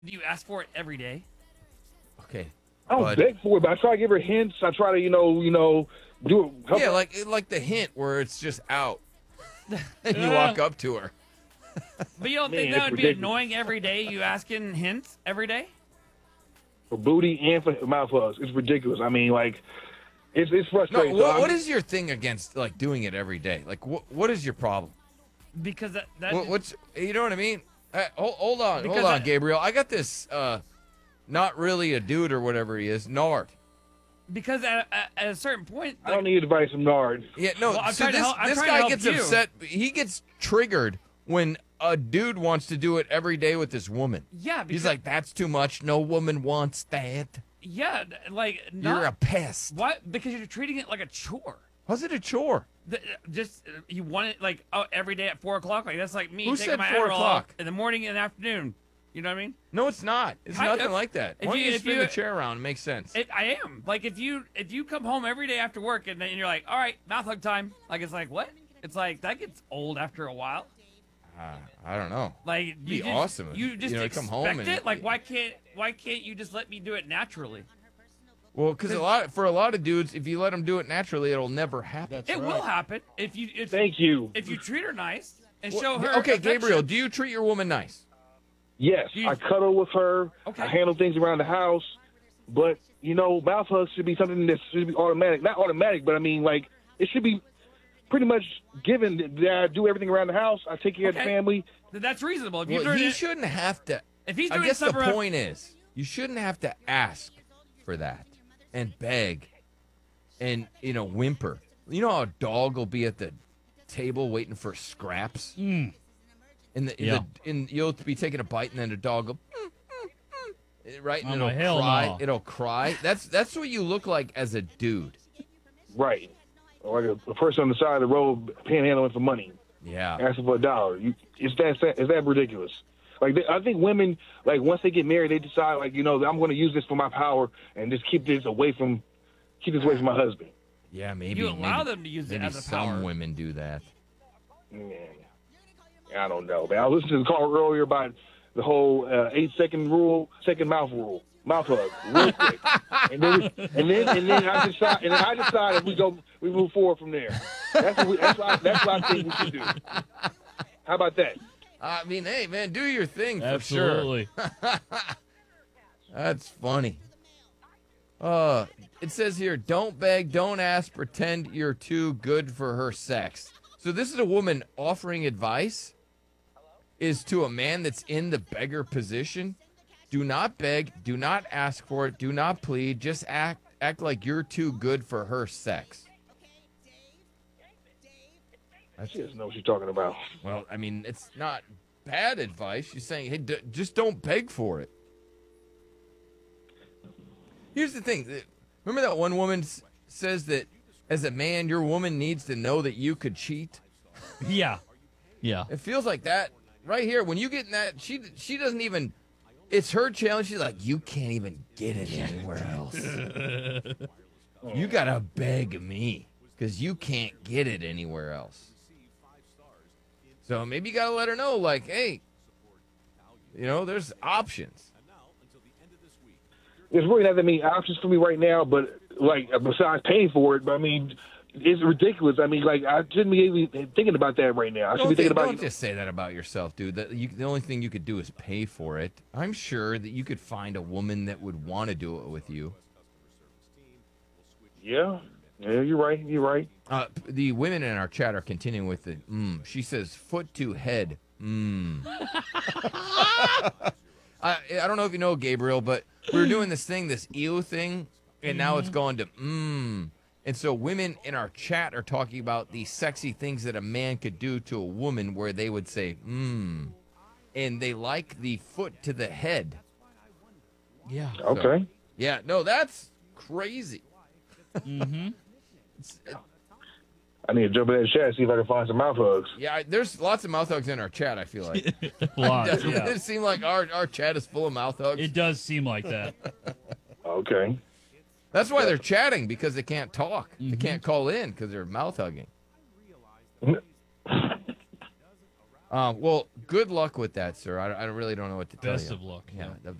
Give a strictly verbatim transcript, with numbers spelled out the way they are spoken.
Do you ask for it every day? Okay. I don't but, beg for it, but I try to give her hints. I try to, you know, you know, do it. help Yeah, her. like like the hint where it's just out, and you walk up to her. But you don't Man, think that it's would be ridiculous. annoying every day? You asking hints every day? For booty and for mouth hugs. It's ridiculous. I mean, like, it's it's No, frustrating. So what, I what mean, is your thing against like doing it every day? Like, what what is your problem? Because that, that What, what's you know what I mean? Uh, hold, hold on, Because hold on, I- Gabriel. I got this. Uh, not really a dude or whatever he is, Nard. because at, at, at a certain point, I like, don't need advice from Nard. Yeah, no. Well, I'm so trying to this help- I'm this trying to guy help gets you. upset. He gets triggered when a dude wants to do it every day with this woman. yeah, because, He's like, that's too much. No woman wants that. yeah, like You're not, a pest. what? Because you're treating it like a chore. How's it a chore? The, just uh, you want it like oh every day at four o'clock. Like that's like me Who taking said my four Adderall o'clock? in the morning and afternoon. You know what I mean? No, it's not. It's Kind nothing of. like that. If Why don't you- you, if spin you- the chair around? It makes sense. It, I am like if you if you come home every day after work and then you're like, all right, mouth hug time. Like it's like what? It's like that gets old after a while. Uh, I don't know. Like you be just, awesome if, You just you know, you expect come home and- it. Like why can't why can't you just let me do it naturally? Well, because a lot for a lot of dudes, if you let them do it naturally, it'll never happen. That's It right. will happen if you if Thank you. if you treat her nice and Well, show her. okay, affection. Gabriel, do you treat your woman nice? Yes, You- I cuddle with her. Okay. I handle things around the house. But, you know, mouth hugs should be something that should be automatic. Not automatic, but I mean, like, it should be pretty much given that I do everything around the house. I take care of the Okay. family. Th- That's reasonable. If you're Well, doing he it, shouldn't have to. if he's I doing guess the stuff around, point is, you shouldn't have to ask for that and beg and, you know, whimper. You know how a dog will be at the table waiting for scraps? Mm. And, the, Yeah. the, and you'll be taking a bite, and then the dog will, "Mm, mm, mm," right? And Oh, it'll hell cry. no. It'll cry. That's that's what you look like as a dude. Right. Or like a, a person on the side of the road panhandling for money, Yeah. asking for a dollar. You, it's that it's that ridiculous. Like they, I think women, like once they get married, they decide like you know I'm going to use this for my power and just keep this away from keep this away from my husband. Yeah, maybe. you allow maybe, them to use it maybe as a some power. women do that. Man, I don't know, man. I was listening to the call earlier about the whole uh, eight second rule, second mouth rule, mouth hug, real quick, and then we, and then and then I decide and then I decided we go we move forward from there. That's what we, that's what I, that's what I think we should do. How about that? I mean, hey, man, do your thing for Absolutely. sure. That's funny. Uh, it says here, don't beg, don't ask, pretend you're too good for her sex. So this is a woman offering advice is to a man that's in the beggar position. Do not beg, do not ask for it, do not plead, just act act like you're too good for her sex. She doesn't know what she's talking about. Well, I mean, it's not bad advice. She's saying, hey, d- just don't beg for it. Here's the thing. Remember that one woman s- says that as a man, your woman needs to know that you could cheat? Yeah. Yeah. It feels like that right here. When you get in that, she she doesn't even, it's her challenge. She's like, you can't even get it anywhere else. You got to beg me because you can't get it anywhere else. So maybe you got to let her know, like, hey, you know, there's options. There's really not that many options for me right now, but like besides paying for it. But I mean, it's ridiculous. I mean, like I shouldn't be even thinking about that right now. I should Don't, be thinking think, about. don't just say that about yourself, dude. That you, the only thing you could do is pay for it. I'm sure that you could find a woman that would want to do it with you. Yeah, yeah, you're right. You're right. Uh, p- the women in our chat are continuing with the mm. She says foot to head. Mm. I I don't know if you know, Gabriel, but we were doing this thing, this ew thing, and now it's gone to mm. And so women in our chat are talking about the sexy things that a man could do to a woman where they would say mm. And they like the foot to the head. Yeah. so- Okay. yeah, no, that's crazy. Mm-hmm. I need to jump in that chat and see if I can find some mouth hugs. Yeah, I, there's lots of mouth hugs in our chat, I feel like. Lot, Doesn't yeah. it seem like our, our chat is full of mouth hugs? It does seem like that. Okay. That's why they're chatting, because they can't talk. They Mhm. can't call in because they're mouth hugging. Um, well, good luck with that, sir. I, I really don't know what to tell Best you. of luck. Yeah, Yeah. the